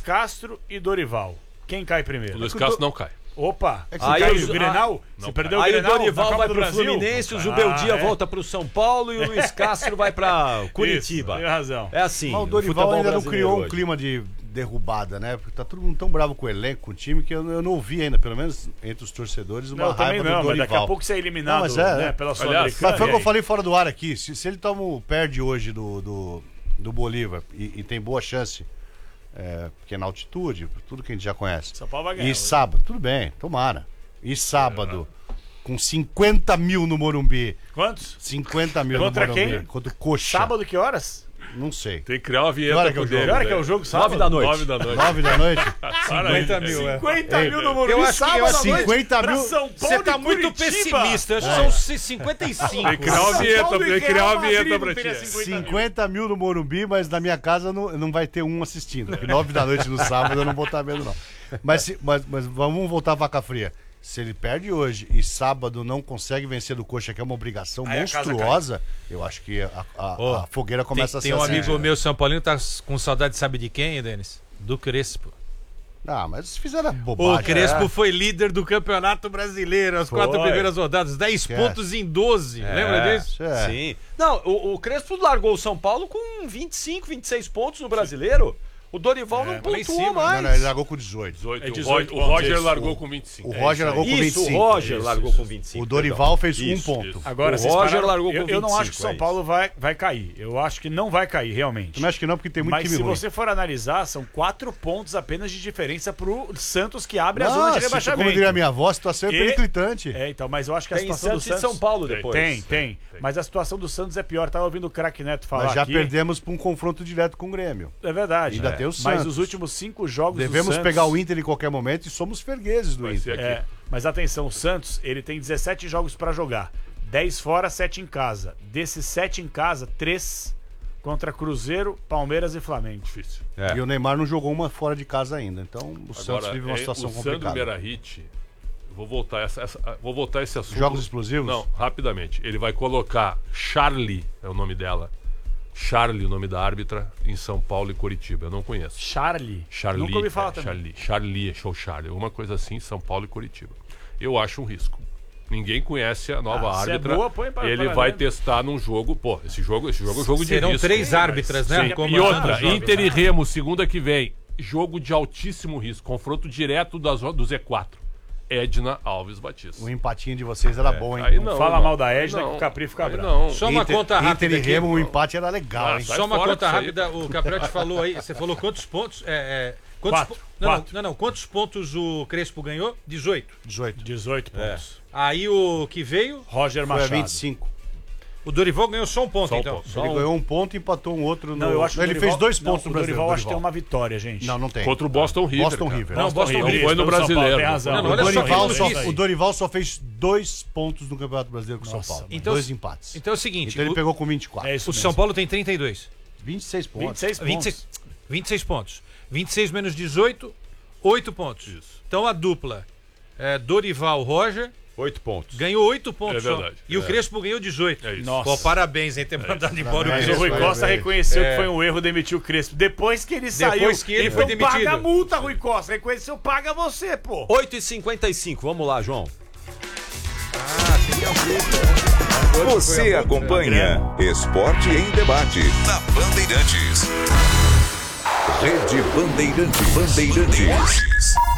Castro e Dorival. Quem cai primeiro? O Luiz Castro não cai. Opa! É que Aí caiu o Grenal? Você perdeu o Aí Grenal? o Dorival vai pro Brasil? Fluminense, o Zubeldia volta pro São Paulo e o Luiz Castro vai pra Curitiba. Isso, tem razão. É assim. Mas o Dorival ainda não criou um clima de derrubada, né? Porque tá todo mundo tão bravo com o elenco, com o time, que eu não ouvi ainda, pelo menos entre os torcedores, uma raiva do Dorival. Mas daqui a pouco você é eliminado, mas né, pela Sul-Americana. Mas foi o que eu falei fora do ar aqui. Se ele perde hoje do Bolívar e tem boa chance, porque na altitude, tudo que a gente já conhece. São Paulo vai ganhar. E sábado, tudo bem, tomara. E sábado, com 50 mil no Morumbi. Quantos? 50 mil Contra no Morumbi. quem? Contra o Coxa. Sábado que horas? Não sei. Tem que criar uma vinheta. Que hora que é o pro jogo? Que hora que é o jogo? Sábado? 9 da noite. 9 da noite. 9 da noite? 50 mil, 50 mil no Morumbi, Eu acho que sábado à noite, 50 pra mil. São Paulo Você tá e muito Curitiba. pessimista. São 55. Tem que criar uma vinheta, tem que criar uma vinheta pra ti. 50 mil no Morumbi, mas na minha casa não vai ter um assistindo. Porque 9 da noite no sábado eu não vou estar vendo, não. Mas vamos voltar à vaca fria. Se ele perde hoje e sábado não consegue vencer do Coxa, que é uma obrigação Aí a casa monstruosa, eu acho que a fogueira começa a ser Tem um acesa. amigo meu, São Paulino, tá com saudade, sabe de quem, Denis? Do Crespo. Ah, mas fizeram bobagem. O Crespo foi líder do Campeonato Brasileiro, as 4 primeiras rodadas, 10 pontos em 12. Lembra disso? Sim. Não, o Crespo largou o São Paulo com 25, 26 pontos no Brasileiro. O Dorival não pontuou mais. Não, ele largou com 18. 18. O Roger largou com 25. O Roger largou com 25. Isso, o Roger largou com 25. O Dorival fez Isso, um ponto. isso. Agora, O vocês Roger pararam- largou com eu não 25, acho que São é Paulo vai cair. Eu acho que não vai cair, realmente. Eu não acho que não, porque tem muito Mas time se ruim. você for analisar, são 4 pontos apenas de diferença pro Santos, que abre a zona de Nossa, rebaixamento. como diria minha avó, a situação é E- periclitante. Então, mas eu acho que a Tem situação do Santos e Santos... São Paulo depois. Tem. Mas a situação do Santos é pior. Tava ouvindo o craque Neto falar Mas já aqui. perdemos para um confronto direto com o Grêmio. É verdade. Ainda tem o Mas Santos. os últimos 5 jogos Devemos do Santos... pegar o Inter em qualquer momento e somos fregueses do Vai Inter. ser aqui. Mas atenção, o Santos, ele tem 17 jogos pra jogar. 10 fora, 7 em casa. Desses 7 em casa, 3 contra Cruzeiro, Palmeiras e Flamengo. Difícil. E o Neymar não jogou uma fora de casa ainda. Então o Santos Agora, vive uma situação o Sandro complicada. Merahit, vou voltar esse assunto. Jogos explosivos? Não, rapidamente. Ele vai colocar Charlie, é o nome dela. Charlie, o nome da árbitra, em São Paulo e Curitiba. Eu não conheço. Charlie. Charlie. Nunca ouvi falar também. Charlie, uma coisa assim, São Paulo e Curitiba. Eu acho um risco. Ninguém conhece a nova se é árbitra. boa, põe pra Ele ver. vai testar num jogo. Pô, esse jogo é jogo de Serão risco. 3 árbitras, né? Sim. E comandando outra, os jogos. Inter e Remo, segunda que vem. Jogo de altíssimo risco. Confronto direto do Z4. Edna Alves Batista. O empatinho de vocês era bom, hein? Aí Não fala mal da Edna que o Capri fica aí bravo. não. Só uma conta rápida Inter e aqui. Remo, o empate era legal, hein? Sai Só uma fora conta disso aí. rápida, o Capriotti falou aí, você falou quantos pontos? Quatro. Não, quantos pontos o Crespo ganhou? 18. 18 pontos. Aí o que veio, Roger Foi a Machado. 25. o Dorival ganhou só um ponto, Só um então. ponto. Ele ganhou um ponto e empatou um outro. Não, eu acho que ele o Dorival- fez 2 pontos não, no Brasileiro. O Dorival acho que tem uma vitória, gente. Não tem. Contra o Boston River. Boston cara. River. Não, Boston River. River. Foi no Pelo São Paulo, brasileiro. tem razão. Não, O olha só Dorival, que só, isso aí. o Dorival só fez 2 pontos no Campeonato Brasileiro com o São Paulo. Então- 2 empates. Então é o seguinte, Então ele pegou com 24. É isso o mesmo. São Paulo tem 32. 26 pontos. 26 pontos. 26 pontos. 26 menos 18, 8 pontos. Isso. Então a dupla Dorival-Roger 8 pontos. ganhou 8 pontos É só. verdade. E o Crespo ganhou 18. É isso. Nossa. Pô, parabéns em ter mandado embora o Parabéns. Mas o Crespo. Rui Vai, Costa vai. reconheceu que foi um erro demitir o Crespo. Depois que ele saiu. que ele foi então paga a demitido. multa, Rui Costa. Reconheceu, paga você, pô. 8h55, vamos lá, João. Você acompanha Esporte em Debate na Bandeirantes. Rede Bandeirantes.